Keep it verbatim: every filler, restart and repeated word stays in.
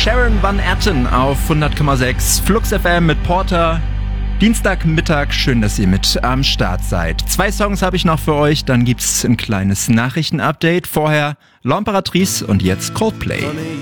Sharon Van Etten auf hundert Komma sechs Flux F M mit Porter. Dienstagmittag, schön, dass ihr mit am Start seid. Zwei Songs habe ich noch für euch, dann gibt's ein kleines Nachrichtenupdate. Vorher L'Impératrice und jetzt Coldplay.